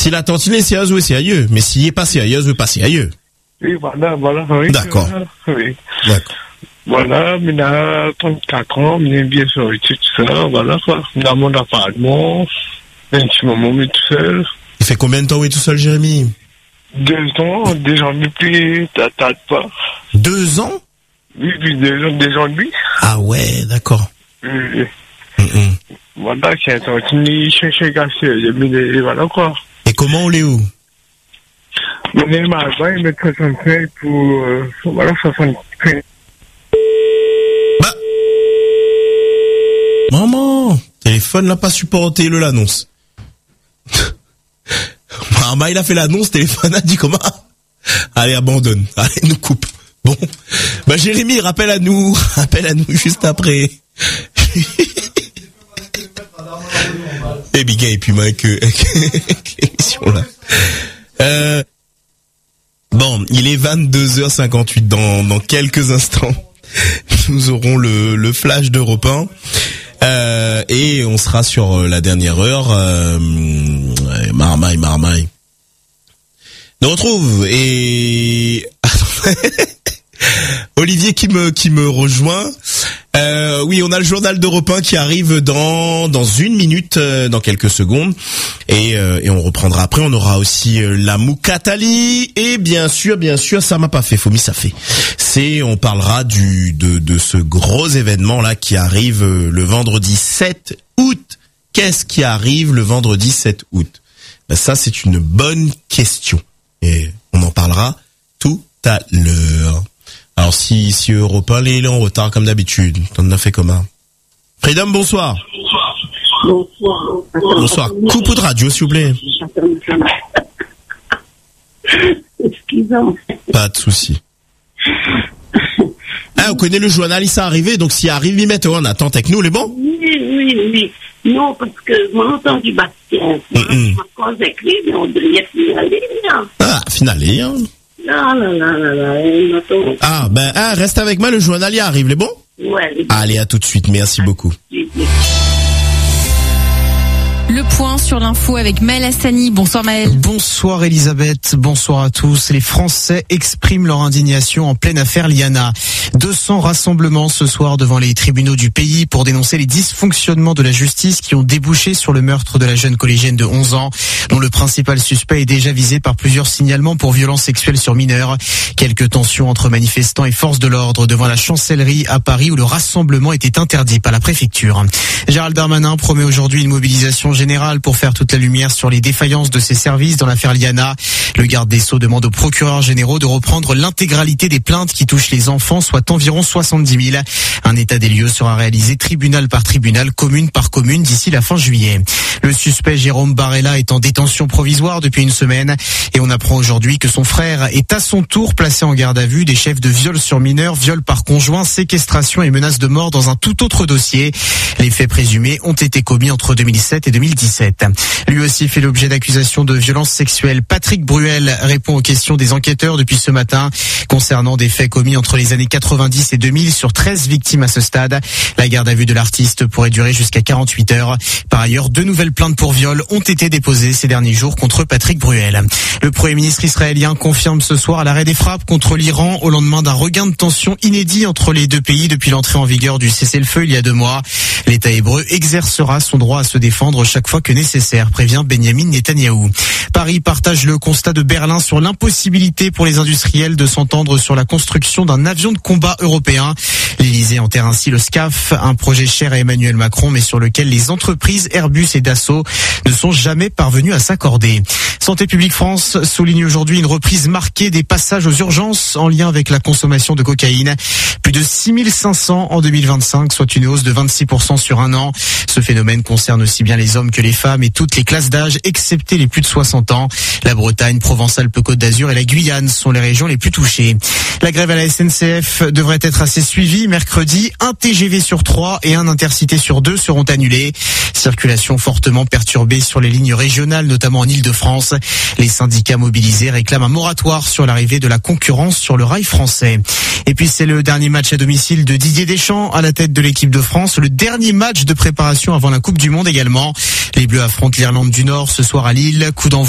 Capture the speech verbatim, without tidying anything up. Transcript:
Si la tantine est sérieuse, oui, c'est ailleurs. Mais s'il est pas sérieuse, oui, pas sérieux. Oui, voilà, voilà. Oui, D'accord. Oui. D'accord. Voilà, mais là, trente-quatre ans, mais bien sûr, tout ça, voilà, quoi. Dans mon appartement, un petit moment, mais tout seul. Il fait combien de temps, oui, tout seul, Jérémy? Deux ans, déjà depuis, t'attends pas. Deux ans? Oui, oui, deux ans, deux ans, lui. Ah ouais, d'accord. Oui. Mm-mm. Voilà, qui est en train de chercher cassé, mais voilà, quoi. Et comment on est où? On est magasin, il met soixante-cinq pour, euh, voilà, soixante-cinq. Bah. Maman, téléphone l'a pas supporté, le l'annonce. Maman, il a fait l'annonce, téléphone a dit comment? Allez, abandonne. Allez, nous coupe. Bon. Bah, Jérémy, rappelle à nous, rappelle à nous juste après. Et Biga, et puis moi, que, l'émission là. Euh, bon, il est vingt-deux heures cinquante-huit dans, dans quelques instants. Nous aurons le, le flash d'Europe un. Euh, et on sera sur la dernière heure, euh, marmaille, marmaille. Nous retrouve et, Olivier qui me, qui me rejoint. Euh, oui, on a le journal d'Europe un qui arrive dans dans une minute, euh, dans quelques secondes, et euh, et on reprendra après. On aura aussi euh, la Moukatali et bien sûr, bien sûr, ça m'a pas fait, Fomi, ça fait. C'est, on parlera du de de ce gros événement là qui arrive euh, le vendredi sept août. Qu'est-ce qui arrive le vendredi sept août? Ben, ça, c'est une bonne question et on en parlera tout à l'heure. Alors si si Europe un est en retard comme d'habitude, t'en as fait comment? Freedom, bonsoir. Bonsoir. Bonsoir. Coupe de radio, s'il vous plaît. Excusez-moi. Pas de souci. Ah, on connaît le journal, il s'est arrivé, donc s'il arrive, il met en attente avec nous, les bons? Oui, oui, oui. Non, parce que j'ai entendu Bastien. Mm-hmm. Ma cause avec lui, mais on devait finaler. Ah, finaler, hein. Non, non, non, non, non. Ah, ben, ah, reste avec moi, le journal y arrive, les bons? Ouais. Allez, à tout de suite, merci beaucoup. Le point sur l'info avec Maël Hassani. Bonsoir Maël. Bonsoir Elisabeth, bonsoir à tous. Les Français expriment leur indignation en pleine affaire Liana. deux cents rassemblements ce soir devant les tribunaux du pays pour dénoncer les dysfonctionnements de la justice qui ont débouché sur le meurtre de la jeune collégienne de onze ans, dont le principal suspect est déjà visé par plusieurs signalements pour violences sexuelles sur mineurs. Quelques tensions entre manifestants et forces de l'ordre devant la chancellerie à Paris où le rassemblement était interdit par la préfecture. Gérald Darmanin promet aujourd'hui une mobilisation générale pour faire toute la lumière sur les défaillances de ses services dans l'affaire Liana. Le garde des Sceaux demande aux procureurs généraux de reprendre l'intégralité des plaintes qui touchent les enfants, soit environ soixante-dix mille. Un état des lieux sera réalisé tribunal par tribunal, commune par commune d'ici la fin juillet. Le suspect Jérôme Barella est en détention provisoire depuis une semaine et on apprend aujourd'hui que son frère est à son tour placé en garde à vue des chefs de viol sur mineurs, viol par conjoint, séquestration et menace de mort dans un tout autre dossier. Les faits présumés ont été commis entre deux mille sept et deux mille dix-sept. Lui aussi fait l'objet d'accusations de violences sexuelles. Patrick Bruel répond aux questions des enquêteurs depuis ce matin concernant des faits commis entre les années quatre-vingt-dix et deux mille sur treize victimes à ce stade. La garde à vue de l'artiste pourrait durer jusqu'à quarante-huit heures. Par ailleurs, deux nouvelles plaintes pour viol ont été déposées ces derniers jours contre Patrick Bruel. Le Premier ministre israélien confirme ce soir l'arrêt des frappes contre l'Iran au lendemain d'un regain de tension inédit entre les deux pays depuis l'entrée en vigueur du cessez-le-feu il y a deux mois. L'État hébreu exercera son droit à se défendre chaque fois que nécessaire, prévient Benjamin Netanyahou. Paris partage le constat de Berlin sur l'impossibilité pour les industriels de s'entendre sur la construction d'un avion de combat européen. L'Élysée enterre ainsi le SCAF, un projet cher à Emmanuel Macron, mais sur lequel les entreprises Airbus et Dassault ne sont jamais parvenues à s'accorder. Santé publique France souligne aujourd'hui une reprise marquée des passages aux urgences en lien avec la consommation de cocaïne. Plus de six mille cinq cents en deux mille vingt-cinq, soit une hausse de vingt-six pour cent sur un an. Ce phénomène concerne aussi bien les hommes que les femmes et toutes les classes d'âge, excepté les plus de soixante ans. La Bretagne, Provence-Alpes-Côte d'Azur et la Guyane sont les régions les plus touchées. La grève à la S N C F devrait être assez suivie. Mercredi, un T G V sur trois et un Intercité sur deux seront annulés. Circulation fortement perturbée sur les lignes régionales, notamment en Île-de-France. Les syndicats mobilisés réclament un moratoire sur l'arrivée de la concurrence sur le rail français. Et puis c'est le dernier match à domicile de Didier Deschamps à la tête de l'équipe de France. Le dernier match de préparation avant la Coupe du Monde également. Les Bleus affrontent l'Irlande du Nord ce soir à Lille. Coup d'envoi